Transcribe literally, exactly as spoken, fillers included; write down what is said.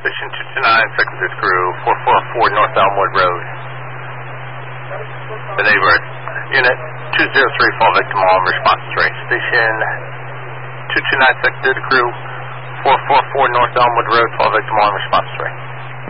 Station two two nine, Secondary Crew, four four four North Elmwood Road. The neighborhood. Unit two zero three, fall victim alarm, response three. Station two two nine, Secondary Crew, four four four North Elmwood Road, fall victim alarm, response three.